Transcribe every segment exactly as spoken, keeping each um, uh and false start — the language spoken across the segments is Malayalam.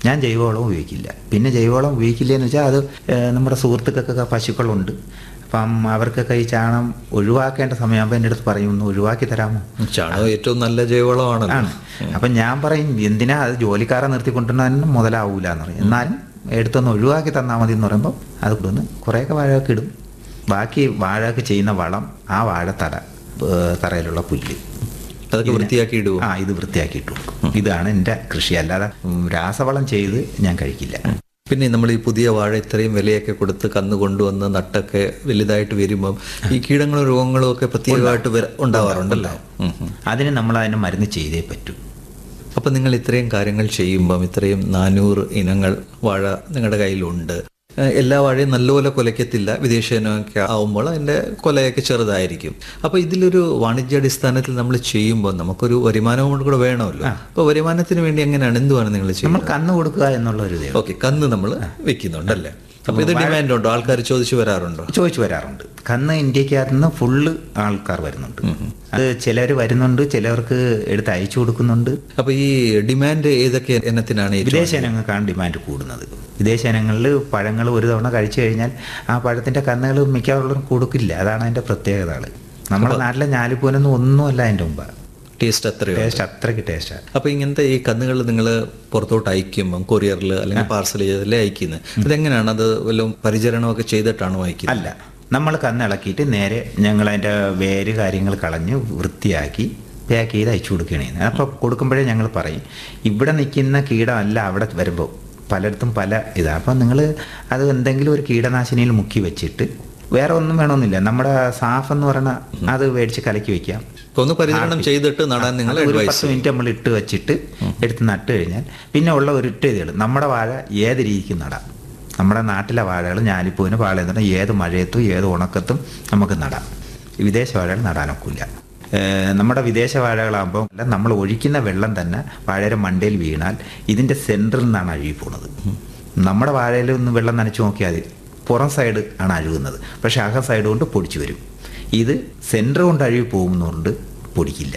ഞാൻ ജൈവവളം ഉപയോഗിക്കില്ല. പിന്നെ ജൈവവളം ഉപയോഗിക്കില്ല എന്ന് വെച്ചാൽ അത് ഏഹ്, നമ്മുടെ സുഹൃത്തുക്കൾക്കൊക്കെ പശുക്കളുണ്ട്. അപ്പം അവർക്കൊക്കെ ഈ ചാണകം ഒഴിവാക്കേണ്ട സമയമാകുമ്പോൾ എൻ്റെ അടുത്ത് പറയും ഒന്ന് ഒഴിവാക്കി തരാമോ. ചാണകം ഏറ്റവും നല്ല ജൈവവളമാണല്ലോ. ആണ്. അപ്പം ഞാൻ പറയും എന്തിനാ അത് ജോലിക്കാരെ നിർത്തിക്കൊണ്ടുവരുന്ന മുതലാവൂല എന്ന് പറയും. എന്നാലും എടുത്തൊന്ന് ഒഴിവാക്കി തന്നാൽ മതി എന്ന് പറയുമ്പോൾ അത് കൊണ്ടുവന്ന് കുറേയൊക്കെ വാഴയൊക്കെ ഇടും. ബാക്കി വാഴയൊക്കെ ചെയ്യുന്ന വളം ആ വാഴത്തറ ഏഹ്, തറയിലുള്ള പുല്ല് അതൊക്കെ വൃത്തിയാക്കി ഇടുവോ? ആ ഇത് വൃത്തിയാക്കിയിട്ട് കൊടുക്കും. ഇതാണ് എൻ്റെ കൃഷി. അല്ലാതെ ഉം, രാസവളം ചെയ്ത് ഞാൻ കഴിക്കില്ല. പിന്നെ നമ്മൾ ഈ പുതിയ വാഴ ഇത്രയും വിലയൊക്കെ കൊടുത്ത് കന്ന് കൊണ്ടുവന്ന് നട്ടൊക്കെ വലുതായിട്ട് വരുമ്പം ഈ കീടങ്ങളും രോഗങ്ങളും ഒക്കെ പ്രത്യേകമായിട്ട് വര- ഉണ്ടാവാറുണ്ടല്ലോ. ഉം, ഉം. അതിന് നമ്മൾ അതിന് മരുന്ന് ചെയ്തേ പറ്റൂ. അപ്പം നിങ്ങൾ ഇത്രയും കാര്യങ്ങൾ ചെയ്യുമ്പം ഇത്രയും നാനൂറ് ഇനങ്ങൾ വാഴ നിങ്ങളുടെ കയ്യിലുണ്ട്. ഏഹ് എല്ലാ വാഴയും നല്ലപോലെ കൊലയ്ക്കത്തില്ല. വിദേശ ഇനമൊക്കെ ആവുമ്പോൾ അതിൻ്റെ കൊലയൊക്കെ ചെറുതായിരിക്കും. അപ്പോൾ ഇതിലൊരു വാണിജ്യാടിസ്ഥാനത്തിൽ നമ്മൾ ചെയ്യുമ്പോൾ നമുക്കൊരു വരുമാനവും കൂടെ വേണമല്ലോ. അപ്പോൾ വരുമാനത്തിന് വേണ്ടി എങ്ങനെയാണ്, എന്തുവാണ് നിങ്ങൾ നമ്മൾ ചെയ്യുന്നത്? കന്ന് കൊടുക്കുക എന്നുള്ള ഒരു ഇതേ ഓക്കെ, കന്ന് നമ്മൾ വെക്കുന്നുണ്ടല്ലേ? അപ്പോൾ ഇത് ഡിമാൻഡ് ഉണ്ടോ? ആൾക്കാർ ചോദിച്ചു വരാറുണ്ടോ? ചോദിച്ചു വരാറുണ്ട്. കന്ന് ഇന്ത്യക്കകത്ത് നിന്ന് ഫുള്ള് ആൾക്കാർ വരുന്നുണ്ട്. അത് ചിലർ വരുന്നുണ്ട്, ചിലവർക്ക് എടുത്ത് അയച്ചു കൊടുക്കുന്നുണ്ട്. അപ്പോൾ ഈ ഡിമാൻഡ് ഏതൊക്കെ ഇനത്തിനാണ് ഏറ്റവും? വിദേശ ഇനങ്ങൾക്കാണ് ഡിമാൻഡ് കൂടുന്നത്. വിദേശ ഇനങ്ങളിൽ പഴങ്ങൾ ഒരു തവണ കഴിച്ചു കഴിഞ്ഞാൽ ആ പഴത്തിൻ്റെ കന്നുകൾ മിക്കവാറും കൊടുക്കില്ല. അതാണ് അതിൻ്റെ പ്രത്യേകതകൾ. നമ്മുടെ നാട്ടിലെ ഞാലിപ്പൂനൊന്നും ഒന്നുമല്ല അതിൻ്റെ മുമ്പ്. ടേസ്റ്റ് അത്രയോ? ടേസ്റ്റ് അത്രയ്ക്ക് ടേസ്റ്റാണ്. അപ്പോൾ ഇങ്ങനത്തെ ഈ കന്നുകൾ നിങ്ങൾ പുറത്തോട്ട് അയക്കുമ്പം കൊറിയറിൽ അല്ലെങ്കിൽ പാർസൽ ചെയ്തല്ലേ അയക്കുന്നത്? ഇതെങ്ങനെയാണ്? അത് വല്ലതും പരിചരണമൊക്കെ ചെയ്തിട്ടാണോ അയക്കുന്നത്? അല്ല, നമ്മൾ കന്ന് ഇളക്കിയിട്ട് നേരെ ഞങ്ങൾ അതിൻ്റെ വേര് കാര്യങ്ങൾ കളഞ്ഞ് വൃത്തിയാക്കി പാക്ക് ചെയ്ത് അയച്ചു കൊടുക്കുകയാണ് ചെയ്യുന്നത്. അപ്പോൾ കൊടുക്കുമ്പോഴേ ഞങ്ങൾ പറയും ഇവിടെ നിൽക്കുന്ന കീടമല്ല അവിടെ വരുമ്പോൾ പലയിടത്തും പല ഇതാണ്. അപ്പം നിങ്ങൾ അത് എന്തെങ്കിലും ഒരു കീടനാശിനിയിൽ മുക്കി വെച്ചിട്ട് വേറെ ഒന്നും വേണമെന്നില്ല. നമ്മുടെ സാഫ് എന്ന് പറയുന്ന അത് മേടിച്ച് കലക്കി വെക്കാം. ഒന്ന് പരിചരണം ചെയ്തിട്ട് നടാൻ നിങ്ങൾ ഒരു അഡ്വൈസ് പത്ത് മിനിറ്റ് നമ്മൾ ഇട്ട് വെച്ചിട്ട് എടുത്ത് നട്ട് കഴിഞ്ഞാൽ പിന്നെ ഉള്ള ഒരു ഇട്ട് ഇതുകൾ നമ്മുടെ വാഴ ഏത് രീതിക്ക് നടാം. നമ്മുടെ നാട്ടിലെ വാഴകൾ ഞാലിപ്പൂവിന് പാളയം തന്നെ ഏത് മഴയത്തും ഏത് ഉണക്കത്തും നമുക്ക് നടാം. വിദേശ വാഴകൾ നടാനൊക്കില്ല. നമ്മുടെ വിദേശ വാഴകളാകുമ്പോൾ നമ്മൾ ഒഴിക്കുന്ന വെള്ളം തന്നെ വാഴയുടെ മണ്ടയിൽ വീണാൽ ഇതിൻ്റെ സെൻറ്ററിൽ നിന്നാണ് അഴുകി പോകുന്നത്. നമ്മുടെ വാഴയിൽ ഒന്ന് വെള്ളം നനച്ച് നോക്കിയാൽ മതി, പുറം സൈഡ് ആണ് അഴുകുന്നത്. പക്ഷേ അകം സൈഡ് കൊണ്ട് പൊടിച്ചു വരും. ഇത് സെൻറ്റർ കൊണ്ട് അഴുകി പോകുന്നതുകൊണ്ട് പൊടിക്കില്ല.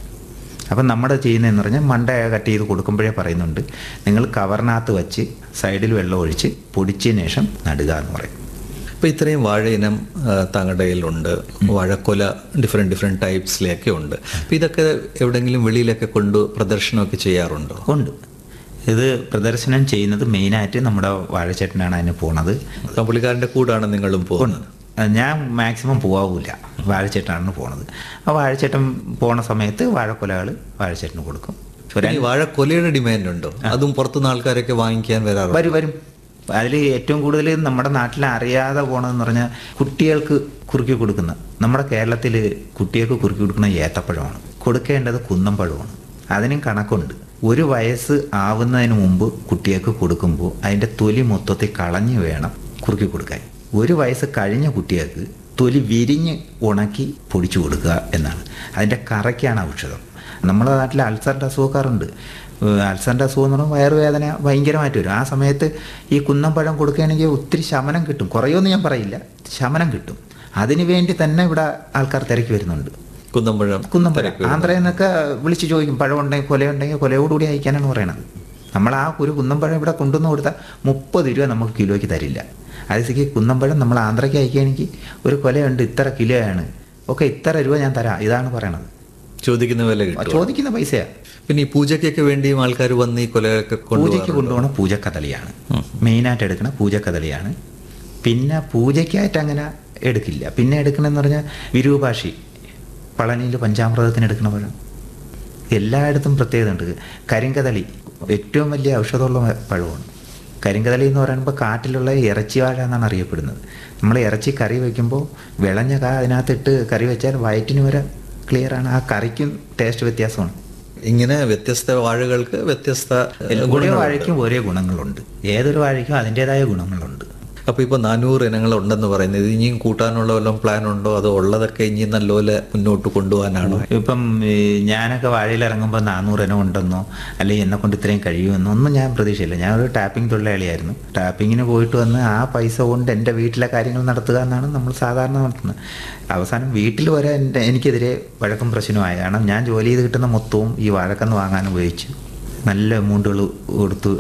അപ്പം നമ്മുടെ ചെയ്യുന്നതെന്ന് പറഞ്ഞാൽ മണ്ട കട്ട് ചെയ്ത് കൊടുക്കുമ്പോഴേ പറയുന്നുണ്ട് നിങ്ങൾ കവറിനകത്ത് വെച്ച് സൈഡിൽ വെള്ളം ഒഴിച്ച് പൊടിച്ചതിന് ശേഷം നടുക എന്ന് പറയും. ഇപ്പോൾ ഇത്രയും വാഴ ഇനം താങ്കളുടെ കയ്യിലുണ്ട്. വാഴക്കൊല ഡിഫറെൻറ്റ് ഡിഫറെൻറ്റ് ടൈപ്സിലൊക്കെ ഉണ്ട്. അപ്പോൾ ഇതൊക്കെ എവിടെയെങ്കിലും വെളിയിലൊക്കെ കൊണ്ട് പ്രദർശനമൊക്കെ ചെയ്യാറുണ്ടോ? ഉണ്ട്. ഇത് പ്രദർശനം ചെയ്യുന്നത് മെയിനായിട്ട് നമ്മുടെ വാഴച്ചേട്ടനാണ് അതിന് പോണത്. പുള്ളിക്കാരൻ്റെ കൂടാണ് നിങ്ങളും പോകുന്നത്? ഞാൻ മാക്സിമം പോകാവില്ല, വാഴച്ചേട്ടനാണ് പോണത്. ആ വാഴച്ചേട്ടൻ പോണ സമയത്ത് വാഴക്കൊലകൾ വാഴച്ചേട്ടന് കൊടുക്കും. ഈ വാഴക്കൊലയുടെ ഡിമാൻഡ് ഉണ്ടോ? അതും പുറത്തുനിന്ന് ആൾക്കാരൊക്കെ വാങ്ങിക്കാൻ വരാറുണ്ട്? വരും വരും. അതിൽ ഏറ്റവും കൂടുതൽ നമ്മുടെ നാട്ടിൽ അറിയാതെ പോകണമെന്ന് പറഞ്ഞാൽ കുട്ടികൾക്ക് കുറുക്കി കൊടുക്കുന്ന, നമ്മുടെ കേരളത്തിൽ കുട്ടികൾക്ക് കുറുക്കി കൊടുക്കുന്ന ഏത്തപ്പഴമാണ്. കൊടുക്കേണ്ടത് കുന്നമ്പഴമാണ്. അതിനും കണക്കുണ്ട്. ഒരു വയസ്സ് ആവുന്നതിന് മുമ്പ് കുട്ടികൾക്ക് കൊടുക്കുമ്പോൾ അതിൻ്റെ തൊലി മൊത്തത്തിൽ കളഞ്ഞ് വേണം കുറുക്കി കൊടുക്കാൻ. ഒരു വയസ്സ് കഴിഞ്ഞ കുട്ടികൾക്ക് തൊലി വിരിഞ്ഞ് ഉണക്കി പൊടിച്ചു കൊടുക്കുക എന്നാണ്. അതിൻ്റെ കറയ്ക്കാണ് ഔഷധം. നമ്മുടെ നാട്ടിൽ അൾസറിൻ്റെ അസുഖക്കാരുണ്ട്. അൾസറിൻ്റെ അസുഖം എന്ന് പറഞ്ഞാൽ വയറുവേദന ഭയങ്കരമായിട്ട് വരും. ആ സമയത്ത് ഈ കുന്നമ്പഴം കൊടുക്കുകയാണെങ്കിൽ ഒത്തിരി ശമനം കിട്ടും. കുറയുമെന്ന് ഞാൻ പറയില്ല, ശമനം കിട്ടും. അതിനു വേണ്ടി തന്നെ ഇവിടെ ആൾക്കാർ തിരക്കി വരുന്നുണ്ട്. കുന്നമ്പഴം കുന്നമ്പഴം ആന്ധ്രയിൽ നിന്നൊക്കെ വിളിച്ച് ചോദിക്കും, പഴം ഉണ്ടെങ്കിൽ കൊലയുണ്ടെങ്കിൽ കൊലയോടുകൂടി അയക്കാനാണ് പറയണത്. നമ്മൾ ആ ഒരു കുന്നമ്പഴം ഇവിടെ കൊണ്ടുവന്ന് കൊടുത്താൽ മുപ്പത് രൂപ നമുക്ക് കിലോയ്ക്ക് തരില്ല. അതേക്ക് കുന്നമ്പഴം നമ്മൾ ആന്ധ്രയ്ക്ക് അയക്കുകയാണെങ്കിൽ ഒരു കൊലയുണ്ട് ഇത്ര കിലോയാണ്, ഓക്കെ ഇത്ര രൂപ ഞാൻ തരാം, ഇതാണ് പറയണത്. ചോദിക്കുന്ന വില കിട്ടും, ചോദിക്കുന്ന പൈസയാണ്. പിന്നെ ഈ പൂജയ്ക്കൊക്കെ വേണ്ടിയും ആൾക്കാർ വന്ന് ഈ കൊലയൊക്കെ പൂജയ്ക്ക് കൊണ്ടുപോകണ പൂജക്കദളിയാണ് മെയിനായിട്ട് എടുക്കണ, പൂജക്കദളിയാണ്. പിന്നെ പൂജയ്ക്കായിട്ട് അങ്ങനെ എടുക്കില്ല. പിന്നെ എടുക്കണമെന്ന് പറഞ്ഞാൽ വിരൂപാക്ഷി, പളനിയിൽ പഞ്ചാമൃതത്തിന് എടുക്കുന്ന പഴം. എല്ലായിടത്തും പ്രത്യേകത ഉണ്ട്. കരിങ്കദളി ഏറ്റവും വലിയ ഔഷധമുള്ള പഴമാണ്. കരിങ്കദളി എന്ന് പറയുമ്പോൾ കാട്ടിലുള്ള ഇറച്ചി വാഴ എന്നാണ് അറിയപ്പെടുന്നത്. നമ്മൾ ഇറച്ചി കറി വയ്ക്കുമ്പോൾ വിളഞ്ഞ കാ അതിനകത്തിട്ട് കറി വെച്ചാൽ വയറ്റിന് വരെ ക്ലിയറാണ്. ആ കറിക്കും ടേസ്റ്റ് വ്യത്യാസമാണ്. ഇങ്ങനെ വ്യത്യസ്ത വാഴകൾക്ക് വ്യത്യസ്ത ഓരോ വാഴയ്ക്കും ഓരോ ഗുണങ്ങളുണ്ട്. ഏതൊരു വാഴയ്ക്കും അതിൻ്റെതായ ഗുണങ്ങളുണ്ട്. അപ്പോൾ ഇപ്പോൾ നാനൂറ് ഇനങ്ങൾ ഉണ്ടെന്ന് പറയുന്നത്, ഇനിയും കൂട്ടാനുള്ള വല്ലതും പ്ലാൻ ഉണ്ടോ? അതോ ഉള്ളതൊക്കെ ഇനി നല്ലപോലെ മുന്നോട്ട് കൊണ്ടുപോകാനാണോ? ഇപ്പം ഞാനൊക്കെ വാഴയിൽ ഇറങ്ങുമ്പോൾ നാനൂറ് ഇനം ഉണ്ടെന്നോ അല്ലെങ്കിൽ എന്നെ കൊണ്ട് ഇത്രയും കഴിയുമെന്നോ ഒന്നും ഞാൻ പ്രതീക്ഷയില്ല. ഞാനൊരു ടാപ്പിംഗ് തൊഴിലാളിയായിരുന്നു. ടാപ്പിങ്ങിന് പോയിട്ട് വന്ന് ആ പൈസ കൊണ്ട് എൻ്റെ വീട്ടിലെ കാര്യങ്ങൾ നടത്തുക എന്നാണ് നമ്മൾ സാധാരണ നടത്തുന്നത്. അവസാനം വീട്ടിൽ വരെ എൻ്റെ എനിക്കെതിരെ വഴക്കും പ്രശ്നമായി. കാരണം ഞാൻ ജോലി ചെയ്ത് കിട്ടുന്ന മൊത്തവും ഈ വാഴക്കന്ന് വാങ്ങാൻ ഉപയോഗിച്ചു. നല്ല എമൗണ്ടുകൾ കൊടുത്തു